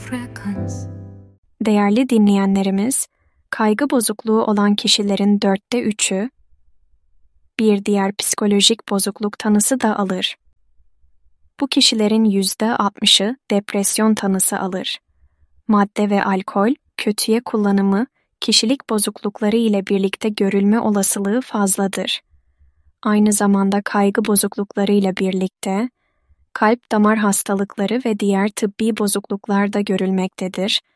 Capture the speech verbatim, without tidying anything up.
frequency. Değerli dinleyenlerimiz, kaygı bozukluğu olan kişilerin dörtte üçü, bir diğer psikolojik bozukluk tanısı da alır. Bu kişilerin yüzde altmışı depresyon tanısı alır. Madde ve alkol, kötüye kullanımı, kişilik bozuklukları ile birlikte görülme olasılığı fazladır. Aynı zamanda kaygı bozuklukları ile birlikte, kalp damar hastalıkları ve diğer tıbbi bozukluklar da görülmektedir